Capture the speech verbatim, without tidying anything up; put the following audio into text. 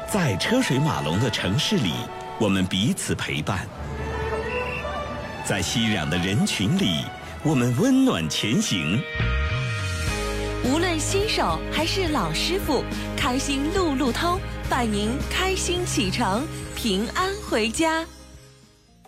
在车水马龙的城市里，我们彼此陪伴；在熙攘的人群里，我们温暖前行。 无论新手还是老师傅，开心路路通，伴您开心启程，平安回家。